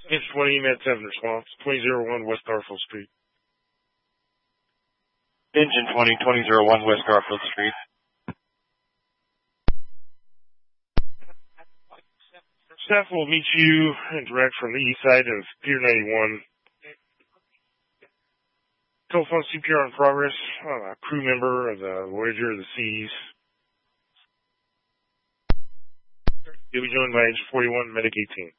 Engine 20, Med 7 response. 2001 West Garfield Street. Engine 2001 West Garfield Street. Staff will meet you and direct from the east side of Pier 91. Telephone CPR in progress. A crew member of the Voyager of the Seas. You'll be joined by Engine 41, Medic 18.